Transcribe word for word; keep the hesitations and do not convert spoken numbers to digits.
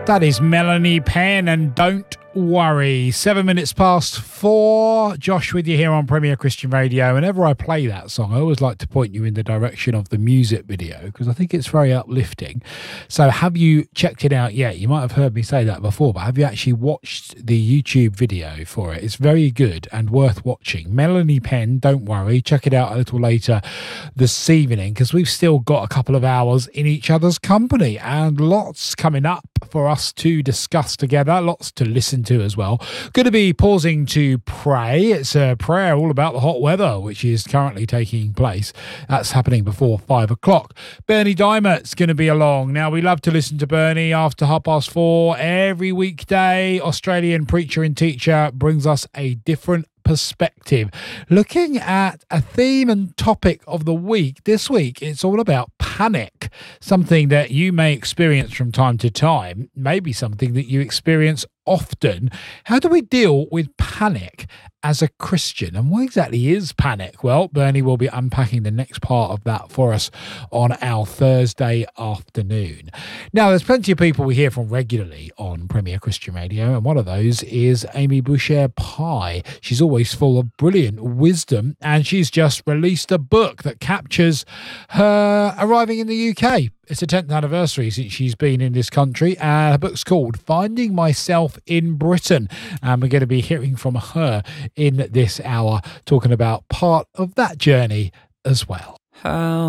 That is Melanie Penn and Don't Worry. Seven minutes past four. Josh with you here on Premier Christian Radio. Whenever I play that song, I always like to point you in the direction of the music video because I think it's very uplifting. So have you checked it out yet? You might have heard me say that before, but have you actually watched the YouTube video for it? It's very good and worth watching. Melanie Penn, Don't Worry. Check it out a little later this evening because we've still got a couple of hours in each other's company and lots coming up for us to discuss together, lots to listen to as well. Going to be pausing to pray. It's a prayer all about the hot weather, which is currently taking place. That's happening before five o'clock. Bernie Dimert's going to be along. Now, we love to listen to Bernie after half past four every weekday. Australian preacher and teacher brings us a different perspective, looking at a theme and topic of the week. This week, it's all about panic, something that you may experience from time to time, maybe something that you experience often. How do we deal with panic as a Christian? And what exactly is panic? Well, Bernie will be unpacking the next part of that for us on our Thursday afternoon. Now, there's plenty of people we hear from regularly on Premier Christian Radio, and one of those is Amy Boucher-Pye. She's always full of brilliant wisdom, and she's just released a book that captures her arriving in the U K. It's the tenth anniversary since she's been in this country, and her book's called Finding Myself in Britain. And we're going to be hearing from her in this hour, talking about part of that journey as well. How